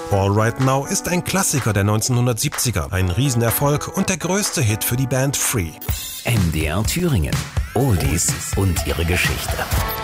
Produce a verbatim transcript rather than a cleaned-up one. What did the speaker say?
All Right Now ist ein Klassiker der neunzehnhundertsiebziger, ein Riesenerfolg und der größte Hit für die Band Free. M D R Thüringen. Oldies und ihre Geschichte.